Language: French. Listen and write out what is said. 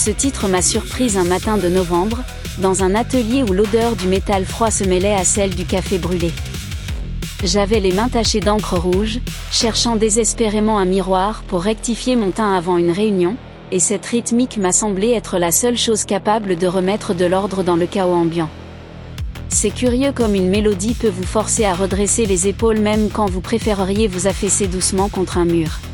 Ce titre m'a surprise un matin de novembre, dans un atelier où l'odeur du métal froid se mêlait à celle du café brûlé. J'avais les mains tachées d'encre rouge, cherchant désespérément un miroir pour rectifier mon teint avant une réunion, et cette rythmique m'a semblé être la seule chose capable de remettre de l'ordre dans le chaos ambiant. C'est curieux comme une mélodie peut vous forcer à redresser les épaules même quand vous préféreriez vous affaisser doucement contre un mur.